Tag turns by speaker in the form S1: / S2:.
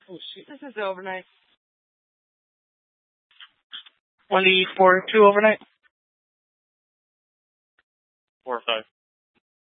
S1: Oh shit. This is the overnight.
S2: Only for 2 overnight?
S1: 4 or 5.